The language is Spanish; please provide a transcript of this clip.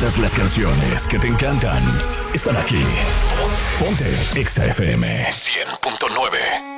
Todas las canciones que te encantan están aquí. Ponte Exa FM 100.9.